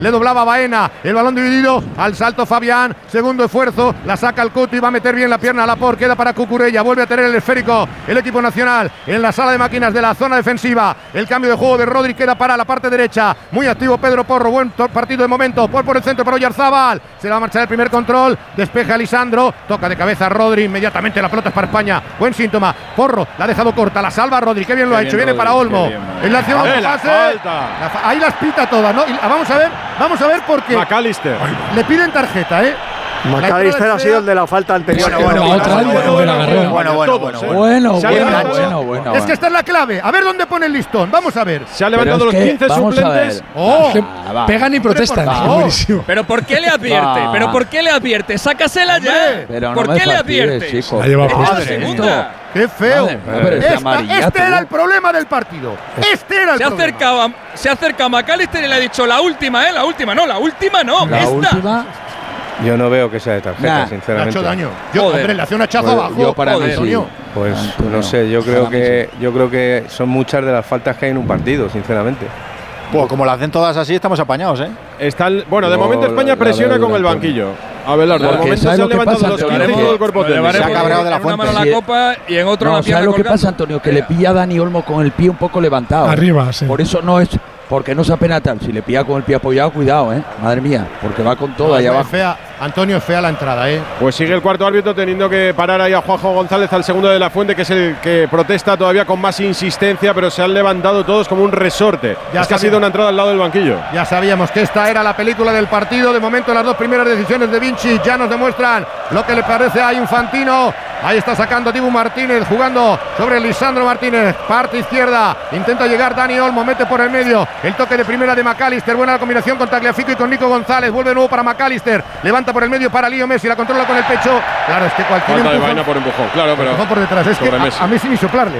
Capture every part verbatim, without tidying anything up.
Le doblaba Baena, el balón dividido, al salto Fabián, segundo esfuerzo, la saca el Cuti, va a meter bien la pierna a Laporte, queda para Cucurella, vuelve a tener el esférico el equipo nacional en la sala de máquinas de la zona defensiva. El cambio de juego de Rodri queda para la parte derecha, muy activo Pedro Porro, buen partido de momento, por por el centro para Oyarzábal, se le va a marchar el primer control, despeja Lisandro, toca de cabeza Rodri, inmediatamente la pelota es para España, buen síntoma, Porro, la ha dejado corta, la salva Rodri, qué bien lo qué ha hecho, viene Rodri, para Olmo, en la acción de pase, la fa- ahí las pita todas, ¿no? Y vamos a ver, vamos a ver por qué. McAllister. Le piden tarjeta, ¿eh? McAllister ha sido el de la falta anterior. Bueno, bueno, bueno, bueno, bueno, bueno, bueno, bueno, bueno, bueno. Es que esta es la clave. A ver dónde pone el listón. Vamos a ver. Se han levantado los quince suplentes. Oh, pegan y protestan. Pero ¿por qué le advierte? Pero ¿por qué le advierte? Sácasela ya. ¿Por qué le advierte? Es la segunda. ¡Qué feo! Esta, este era el problema del partido. Este era el se problema. Acercaba, se ha acercado McAllister y le ha dicho la última, ¿eh? La última, no, la última no. La esta. última. Yo no veo que sea de tarjeta, nah, sinceramente. Le ha hecho daño. Yo, hombre, le hace un hachazo pues, abajo. Yo para Joder, mí sí. Pues Antonio, no sé, yo creo que sí. yo creo que son muchas de las faltas que hay en un partido, sinceramente. Pues como lo hacen todas así, estamos apañados, ¿eh? Está el, bueno, de no, momento España presiona con el banquillo. Abelardo, de momento se han levantado los quince y todo el cuerpo técnico. Se ha cabreado de la fuente. En una mano la copa y en otro no, la pierna. ¿sabes lo que colgando? pasa, Antonio? Que le pilla a Dani Olmo con el pie un poco levantado. Arriba, sí. Por eso no es… Porque no se apena tal. Si le pilla con el pie apoyado, cuidado, ¿eh? Madre mía, porque va con todo no, allá es abajo. Fea, Antonio, es fea la entrada, ¿eh? Pues sigue el cuarto árbitro teniendo que parar ahí a Juanjo González, al segundo de la Fuente, que es el que protesta todavía con más insistencia, pero se han levantado todos como un resorte. Ya es que ha sido una entrada al lado del banquillo. Ya sabíamos que esta era la película del partido. De momento las dos primeras decisiones de Vinci ya nos demuestran lo que le parece a Infantino. Ahí está sacando Dibu Martínez, jugando sobre Lisandro Martínez, parte izquierda, intenta llegar Dani Olmo, mete por el medio, el toque de primera de McAllister, buena la combinación con Tagliafico y con Nico González, vuelve de nuevo para McAllister, levanta por el medio para Leo Messi, la controla con el pecho, claro, es que cualquier falta empujón, de vaina por empujón, claro, pero empujón por detrás, es que a, a Messi ni soplarle.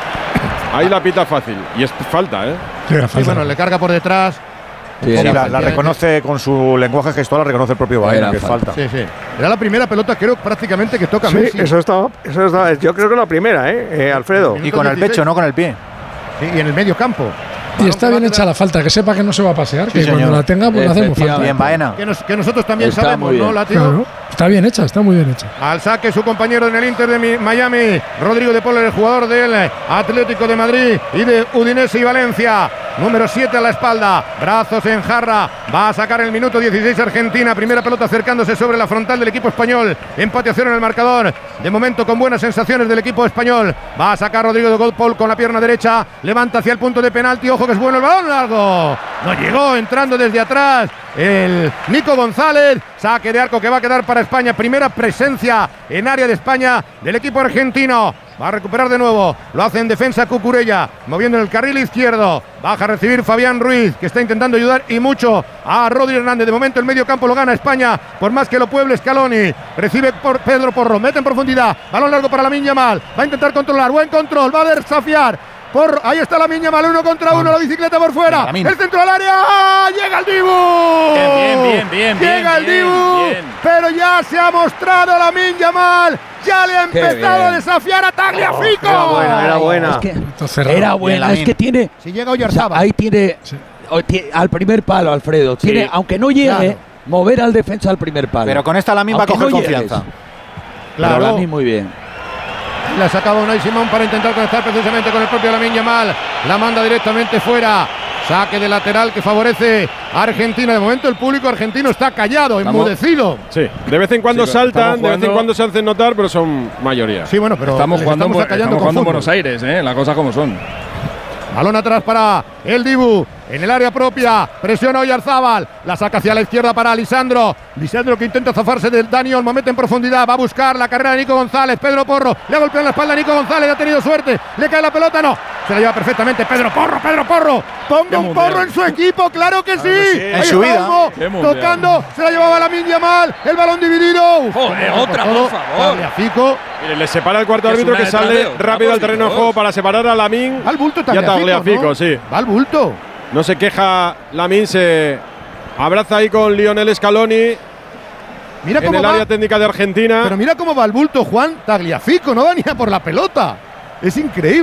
Ahí la pita fácil, y es falta, ¿eh? Sí, falta. Y bueno, le carga por detrás. Sí, sí, la, la reconoce con su lenguaje gestual, la reconoce el propio Baena, que falta. Sí, sí. Era la primera pelota, creo, prácticamente que toca sí, Messi. Eso está, eso está, yo creo que la primera, ¿eh, eh Alfredo? Y con el pecho, no con el pie. Sí, y en el medio campo. Y está bien hecha la falta, que sepa que no se va a pasear, sí, que señor. Cuando la tenga, pues la hacemos falta. Bien, Baena. Que, nos, que nosotros también está sabemos, ¿no, Látigo? Claro, está bien hecha, está muy bien hecha. Al saque su compañero en el Inter de Miami, Rodrigo de Paul, el jugador del Atlético de Madrid y de Udinese y Valencia. Número siete a la espalda, brazos en jarra, va a sacar el minuto dieciséis Argentina, primera pelota acercándose sobre la frontal del equipo español, empate a cero en el marcador, de momento con buenas sensaciones del equipo español, va a sacar Rodrigo de Paul con la pierna derecha, levanta hacia el punto de penalti, ojo que es bueno el balón largo, no llegó, entrando desde atrás el Nico González, saque de arco que va a quedar para España, primera presencia en área de España del equipo argentino. Va a recuperar de nuevo, lo hace en defensa Cucurella, moviendo en el carril izquierdo, baja a recibir Fabián Ruiz, que está intentando ayudar y mucho a Rodri Hernández. De momento el medio campo lo gana España, por más que lo pueble Scaloni, recibe por Pedro Porro, mete en profundidad, balón largo para Lamine Yamal, va a intentar controlar, buen control, va a desafiar. Por, ahí está Lamine Yamal, uno contra uno, la bicicleta por fuera, Lamine. El centro del área, ¡ah! Llega el Dibu, bien, bien, bien, llega bien, el Dibu, bien. Pero ya se ha mostrado Lamine Yamal, ya le ha empezado a desafiar a Tagliafico. Oh, era buena, era buena. Es que era buena, es que tiene… Si llega Oyarzábal. O sea, ahí tiene, sí. Al primer palo, Alfredo, sí. Tiene, aunque no llegue, claro. Mover al defensa al primer palo. Pero con esta Lamine va a coger no confianza. Llegues. Claro. Pero Lamine muy bien. La sacaba Unai Simón para intentar conectar precisamente con el propio Lamine Yamal. La manda directamente fuera. Saque de lateral que favorece a Argentina. De momento el público argentino está callado, enmudecido. Sí, de vez en cuando sí, saltan, de vez en cuando se hacen notar, pero son mayoría. Sí, bueno, pero estamos jugando, estamos estamos jugando en Buenos Aires, ¿eh? Las cosas como son. Balón atrás para el Dibu, en el área propia, presiona Oyarzábal, la saca hacia la izquierda para Lisandro, Lisandro que intenta zafarse del Dani Olmo, mete en profundidad, va a buscar la carrera de Nico González, Pedro Porro, le ha golpeado en la espalda a Nico González, ha tenido suerte, le cae la pelota, no, se la lleva perfectamente Pedro Porro, Pedro Porro, ponga un porro en su equipo, claro que sí, claro que sí. En su vida, Olmo, tocando, se la llevaba Lamine Yamal, el balón dividido, joder, otra, por favor. Tagliafico. Mire, le separa el cuarto árbitro que sale rápido al terreno de juego para separar a Lamine al bulto y a Tagliafico, ¿no? Sí. Va al bulto. No se queja Lamine, se abraza ahí con Lionel Scaloni. Mira en cómo el va. Área técnica de Argentina. Pero mira cómo va el bulto Juan Tagliafico, no va ni a por la pelota. Es increíble.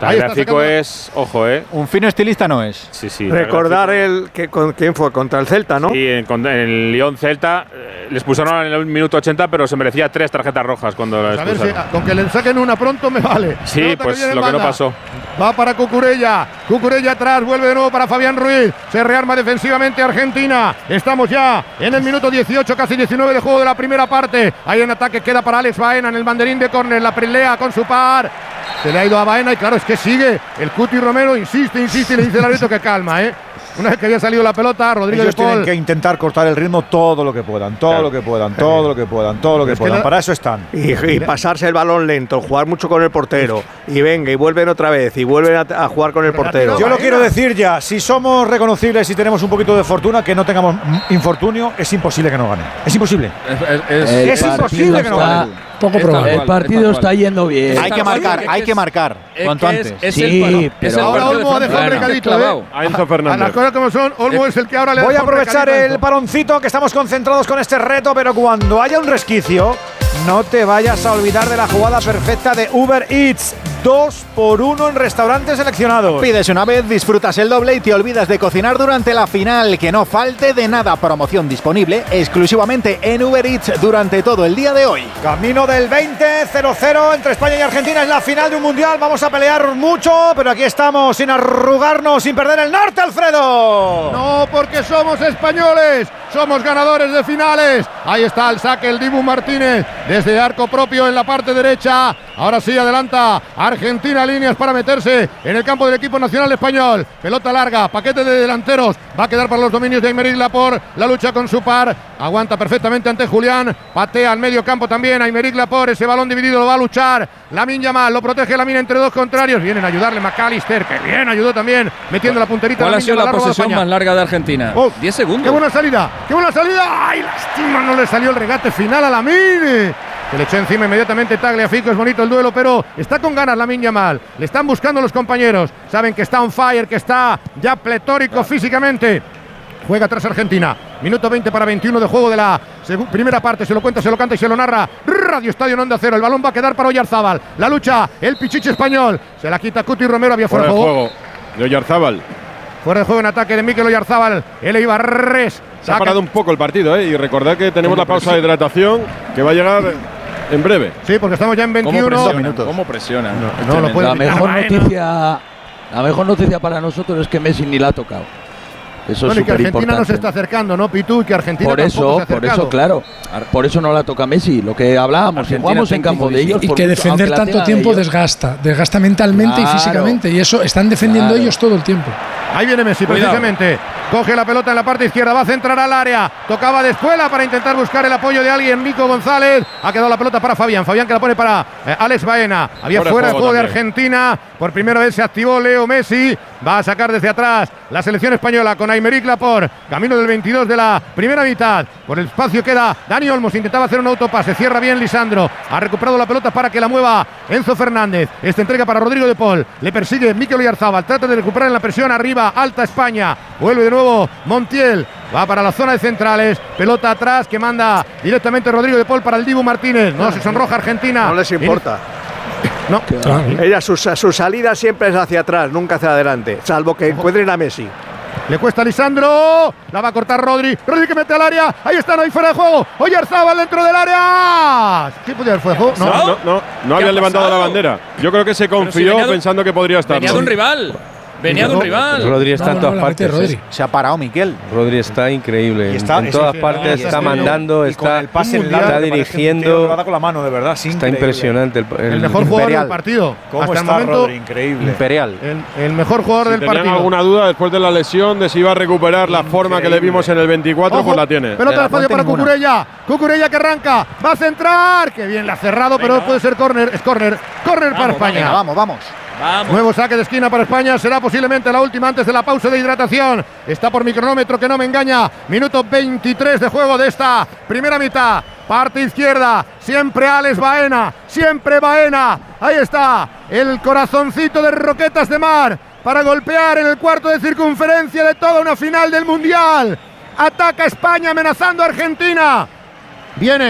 Tagliafico es, ojo, ¿eh? Un fino estilista no es. Sí, sí. Recordar el que con quién fue contra el Celta, ¿no? Sí, en, en el Lyon Celta eh, les pusieron en el minuto ochenta, pero se merecía tres tarjetas rojas cuando pues les a ver pusieron. si, con que le saquen una pronto me vale. Sí, pues que lo que no pasó. Va para Cucurella. Cucurella atrás, vuelve de nuevo para Fabián Ruiz. Se rearma defensivamente Argentina. Estamos ya en el minuto dieciocho, casi diecinueve de juego de la primera parte. Hay un ataque, queda para Alex Baena en el banderín de córner. La pelea con su par. Se le ha ido a Baena y claro, es que sigue. El Cuti Romero insiste, insiste y le dice al árbitro que calma, ¿eh? Una vez que había salido la pelota, Rodrigo Ellos de Paul tienen que intentar cortar el ritmo todo lo que puedan, todo claro. lo que puedan, todo lo que puedan, todo lo que Es que puedan. la- Para eso están. Y, y pasarse el balón lento, jugar mucho con el portero. Y venga, y vuelven otra vez, y vuelven a, a jugar con el portero. Yo lo Baena. quiero decir ya, si somos reconocibles y tenemos un poquito de fortuna, que no tengamos mm, infortunio, es imposible que nos ganen. Es imposible. El Es partido imposible que no está- ganen. Poco Es tal probable. El cual, partido es tal está cual. yendo bien. Hay que marcar, que hay es- que marcar. Es Cuanto que es- antes. Es Sí, el, par- es pero el ahora partido de Olmo ha dejado Francia. el recadito, ¿eh? Clavado. A Enzo A las Fernández. cosas como son, Olmo es el que ahora le Voy deja a un aprovechar recadito a el Enzo. paroncito, que estamos concentrados con este reto, pero cuando haya un resquicio, no te vayas a olvidar de la jugada perfecta de Uber Eats. Dos por uno en restaurantes seleccionados. Pides una vez, disfrutas el doble y te olvidas de cocinar durante la final. Que no falte de nada. Promoción disponible exclusivamente en Uber Eats durante todo el día de hoy. Camino del veinte cero cero entre España y Argentina. Es la final de un mundial. Vamos a pelear mucho, pero aquí estamos sin arrugarnos, sin perder el norte, Alfredo. No, porque somos españoles, somos ganadores de finales. Ahí está el saque, el Dibu Martínez, desde arco propio en la parte derecha. Ahora sí, adelanta Argentina, líneas para meterse en el campo del equipo nacional español. Pelota larga, paquete de delanteros. Va a quedar para los dominios de Aymeric Laporte. La lucha con su par. Aguanta perfectamente ante Julián. Patea al medio campo también Aymeric Laporte. Ese balón dividido lo va a luchar Lamine Yamal. Lo protege Lamine entre dos contrarios. Vienen a ayudarle McAllister, que bien ayudó también, metiendo la punterita. ¿Cuál ha Lamine sido Yamal, la ha robado posesión España. más larga de Argentina? Oh, diez segundos. ¡Qué buena salida! ¡Qué buena salida! ¡Ay, lástima! No le salió el regate final a Lamine. Se le echó encima inmediatamente Tagliafico. Es bonito el duelo, pero está con ganas Lamine Yamal. Le están buscando los compañeros. Saben que está on fire, que está ya pletórico físicamente. Juega tras Argentina. Minuto veinte para veintiuno de juego de la primera parte. Se lo cuenta, se lo canta y se lo narra Radio Estadio en Onda Cero. El balón va a quedar para Oyarzábal. La lucha, el pichiche español. Se la quita Cuti Romero. Había fuera de juego. juego de Oyarzábal. Fuera de juego en ataque de Mikel Oyarzábal. El Ibarres. Se ha parado un poco el partido, ¿eh? Y recordad que tenemos la pausa de hidratación que va a llegar en breve. Sí, porque estamos ya en veintiuno ¿Cómo minutos. presiona? ¿Cómo presiona? No, no lo puede La evitar. mejor Baena. noticia, la mejor noticia para nosotros es que Messi ni la ha tocado. Eso Bueno, es y que súper Argentina no se importante. está acercando, ¿no, Pitu? Y que Argentina Por tampoco eso, se ha por acercado. eso, claro. Por eso no la toca Messi. Lo que hablábamos, si Argentina jugamos en técnico campo de ellos. Y por que mucho- defender aunque la tanto tengan tiempo ellos. desgasta, desgasta mentalmente Claro. y físicamente. Y eso están defendiendo Claro. ellos todo el tiempo. Ahí viene Messi, Cuidado. precisamente. Coge la pelota en la parte izquierda, va a centrar al área. Tocaba de espuela para intentar buscar el apoyo de alguien. Nico González. Ha quedado la pelota para Fabián. Fabián que la pone para eh, Alex Baena. Había Fuera de fuera de juego juego de también. Argentina. Por primera vez se activó Leo Messi. Va a sacar desde atrás la selección española con Aymeric Laporte. Camino del veintidós de la primera mitad. Por el espacio queda Dani Olmos. Intentaba hacer un autopase. Cierra bien Lisandro. Ha recuperado la pelota para que la mueva Enzo Fernández. Esta entrega para Rodrigo de Paul. Le persigue Mikel Oyarzábal. Trata de recuperar en la presión arriba. Alta España. Vuelve de nuevo Montiel. Va para la zona de centrales. Pelota atrás que manda directamente Rodrigo de Paul para el Dibu Martínez. No se sonroja Argentina. No les importa. No. Claro. Ella, su, su salida siempre es hacia atrás, nunca hacia adelante. Salvo que encuentren a Messi. Le cuesta a Lisandro. La va a cortar Rodri. Rodri que mete al área. Ahí está, no hay fuera de juego. Oyarzábal dentro del área. ¿Qué podía haber fuera de juego? No. No, no, no, no ¿Qué habían ha levantado pasado? la bandera. Yo creo que se Pero si confió venía de- pensando que podría estar. Venía de un rival. Venía de un rival. Rodri está No, en no, todas la mete partes. Rodri. ¿eh? Se ha parado Miquel. Rodri está increíble. Y está- en eso todas sí, partes no, está está mandando, y con está, el pase en está largo, parece un tío que dirigiendo. lo da con la mano, de verdad. es Está increíble. impresionante. El, el- El mejor jugador Imperial. del partido. ¿Cómo Hasta el está momento, Rodri? Increíble. Imperial. el, el mejor jugador Si del tenían partido. alguna duda después de la lesión de si iba a recuperar la forma que le vimos en el veinticuatro, Ojo, pues la tiene. Pelota De de la espacio Fuente para ninguna. Cucurella. Cucurella que arranca. Va a centrar. Que bien la ha cerrado, pero puede ser córner. Es córner. Córner para Vamos, España. Venga, vamos, vamos. Vamos. Nuevo saque de esquina para España. Será posiblemente la última antes de la pausa de hidratación. Está por mi cronómetro que no me engaña. Minuto veintitrés de juego de esta primera mitad. Parte izquierda. Siempre Alex Baena. Siempre Baena. Ahí está. El corazoncito de Roquetas de Mar. Para golpear en el cuarto de circunferencia de toda una final del Mundial. Ataca España amenazando a Argentina. Viene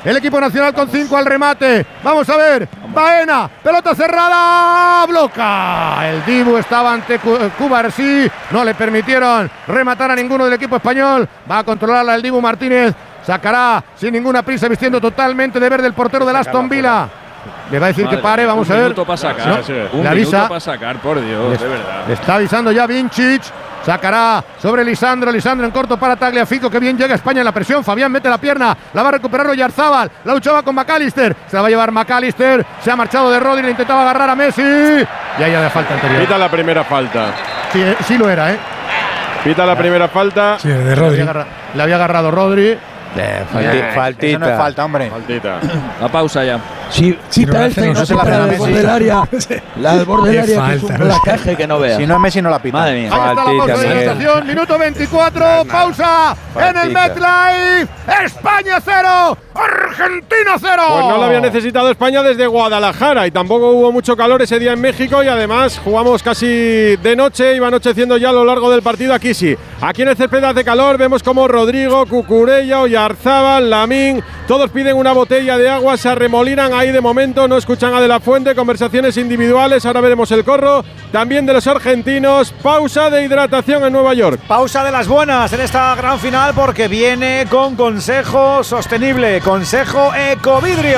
el equipo nacional con cinco al remate. Vamos a ver, Baena, pelota cerrada, bloca. El Dibu estaba ante Cubarsí, no le permitieron rematar a ninguno del equipo español. Va a controlarla el Dibu Martínez, sacará sin ninguna prisa, vistiendo totalmente de verde el portero del Aston Villa. Le va a decir Madre que pare, vamos a ver. Un minuto para sacar, no, un le avisa. minuto para sacar, por Dios, le, de verdad. Le está avisando ya Vincic. Sacará sobre Lisandro, Lisandro en corto para Tagliafico, que bien llega España en la presión. Fabián mete la pierna, la va a recuperar Oyarzábal, la luchaba con McAllister, se la va a llevar McAllister, se ha marchado de Rodri, le intentaba agarrar a Messi y ahí había falta anterior. Pita la primera falta. Sí, eh, sí lo era, ¿eh? Pita la primera falta. Sí, de Rodri. Le había agarrado, le había agarrado Rodri. Eh, falti, eh, faltita. Eso no es falta, hombre. Faltita. La pausa ya. Si Si no pita la esta hace, y no no se pita la la hace del a borde Messi. del área, la del borde del Qué área, que es un falta, placaje que no vea. Si no es Messi, no la pita. Madre mía. Ahí está la Faltita, pausa de la Miguel. estación, minuto veinticuatro, pausa en el Faltita. MetLife. España cero, Argentina cero. Pues no lo había necesitado España desde Guadalajara y tampoco hubo mucho calor ese día en México y además jugamos casi de noche, iba anocheciendo ya a lo largo del partido. Aquí sí, aquí en el césped hace calor, vemos como Rodrigo, Cucurella, Oyarzábal, Lamín, todos piden una botella de agua, se arremolinan ahí de momento, no escuchan a De La Fuente, conversaciones individuales, ahora veremos el corro también de los argentinos, pausa de hidratación en Nueva York. Pausa de las buenas en esta gran final porque viene con consejo sostenible, consejo Ecovidrio.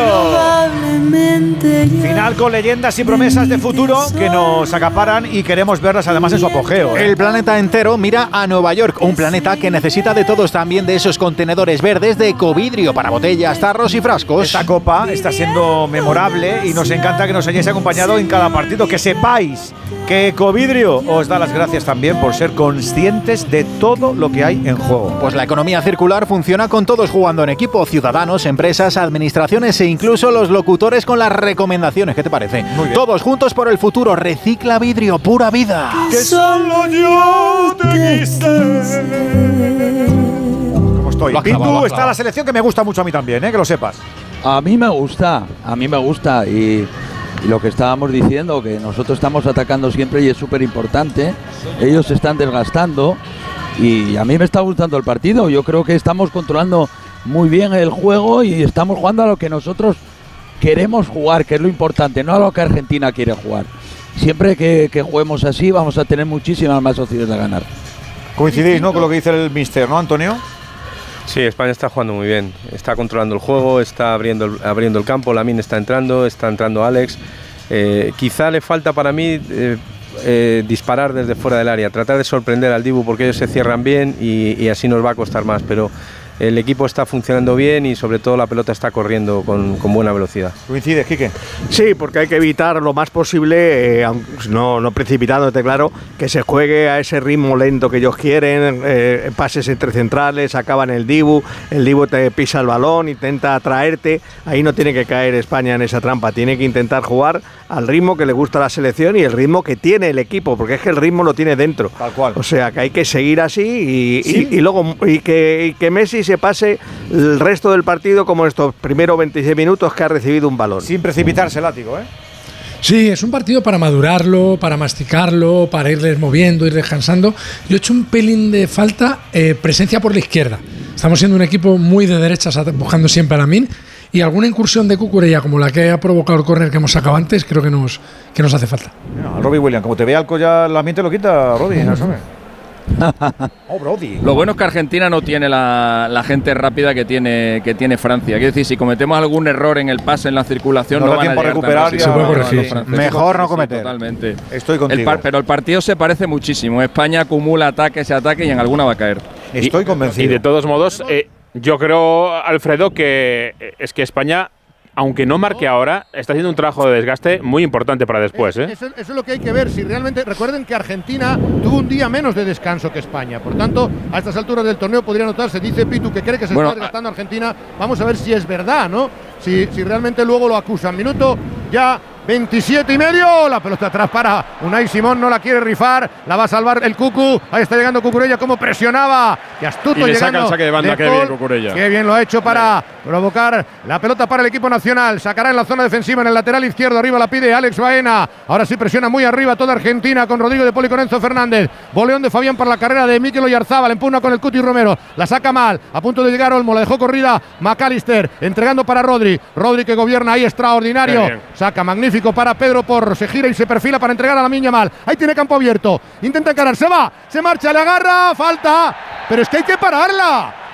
Final con leyendas y promesas de futuro que nos acaparan y queremos verlas además en su apogeo. ¿eh? El planeta entero mira a Nueva York, un planeta que necesita de todos, también de esos contenedores verdes de Ecovidrio para botellas, tarros y frascos. Esta copa está siendo memorable y nos encanta que nos hayáis acompañado en cada partido. Que sepáis que Ecovidrio os da las gracias también por ser conscientes de todo lo que hay en juego. Pues la economía circular funciona con todos jugando en equipo, ciudadanos, empresas, administraciones e incluso los locutores con las recomendaciones. ¿Qué te parece? Todos juntos por el futuro. Recicla vidrio, pura vida. Que solo yo te quise. ¿Cómo estoy? Lo ha clavado, Pitu, lo ha está clavado. la selección que me gusta mucho a mí también, ¿eh? Que lo sepas. A mí me gusta, a mí me gusta y, y lo que estábamos diciendo, que nosotros estamos atacando siempre y es súper importante, ellos se están desgastando y a mí me está gustando el partido, yo creo que estamos controlando muy bien el juego y estamos jugando a lo que nosotros queremos jugar, que es lo importante, no a lo que Argentina quiere jugar. Siempre que, que juguemos así vamos a tener muchísimas más opciones de ganar. Coincidís, ¿no? Con lo que dice el míster, ¿no, Antonio? Sí, España está jugando muy bien, está controlando el juego, está abriendo el, abriendo el campo, Lamine está entrando, está entrando Alex. Eh, quizá le falta para mí eh, eh, disparar desde fuera del área, tratar de sorprender al Dibu porque ellos se cierran bien y, y así nos va a costar más, pero el equipo está funcionando bien y sobre todo la pelota está corriendo con, con buena velocidad. ¿Coincides, Quique? Sí, porque hay que evitar lo más posible, eh, aunque no, no precipitándote, claro, que se juegue a ese ritmo lento que ellos quieren, eh, pases entre centrales, acaban el Dibu, el Dibu te pisa el balón, intenta atraerte, ahí no tiene que caer España en esa trampa, tiene que intentar jugar al ritmo que le gusta a la selección y el ritmo que tiene el equipo, porque es que el ritmo lo tiene dentro. Tal cual. O sea, que hay que seguir así y, ¿Sí? y, y luego y que, y que Messi se pase el resto del partido como estos primeros veintiséis minutos que ha recibido un balón. Sin precipitarse, látigo, ¿eh? Sí, es un partido para madurarlo, para masticarlo, para irles moviendo, ir descansando. Yo he hecho un pelín de falta eh, presencia por la izquierda. Estamos siendo un equipo muy de derechas, buscando siempre a Lamine. Y alguna incursión de Cucurella como la que ha provocado el córner que hemos sacado antes, creo que nos, que nos hace falta. Mira, Robbie Williams, como te vea Alco ya el ambiente lo quita, Robbie, ¿no sabes? Oh, Brody. Lo bueno es que Argentina no tiene la, la gente rápida que tiene, que tiene Francia. Quiero decir, si cometemos algún error en el pase, en la circulación, No no, da van a tiempo a llegar recuperar tan rápido. y a- Se puede No, no, corregir. los franceses. Mejor no Sí, sí, cometer. Totalmente. Estoy contigo. El par- pero el partido se parece muchísimo. España acumula ataques y ataques y en alguna va a caer. Estoy convencido. Y de todos modos, eh, yo creo, Alfredo, que eh, es que España, aunque no marque ahora, está haciendo un trabajo de desgaste muy importante para después. ¿eh? Eso, eso es lo que hay que ver. Si realmente, recuerden que Argentina tuvo un día menos de descanso que España. Por tanto, a estas alturas del torneo podría notarse, dice Pitu, que cree que se Bueno, está desgastando Argentina. Vamos a ver si es verdad, ¿no? Si, si realmente luego lo acusan. Minuto ya veintisiete y medio. La pelota atrás para Unai Simón, no la quiere rifar, la va a salvar el Cucu. Ahí está llegando Cucurella, como presionaba. Y astuto y le llegando. Saca el saque de banda, de qué bien Cucurella. Qué bien lo ha hecho para provocar la pelota para el equipo nacional. Sacará en la zona defensiva, en el lateral izquierdo. Arriba la pide Alex Baena. Ahora sí presiona muy arriba toda Argentina con Rodrigo de Paul y con Enzo Fernández. Boleón de Fabián para la carrera de Mikel Oyarzábal. Empuna con el Cuti Romero. La saca mal. A punto de llegar Olmo. La dejó corrida McAllister. Entregando para Rodri. Rodri que gobierna ahí extraordinario. Saca magnífico para Pedro Porro. Se gira y se perfila para entregar a Lamine Yamal. Ahí tiene campo abierto. Intenta encarar. Se va. Se marcha. Le agarra. Falta. Pero es que hay que pararla.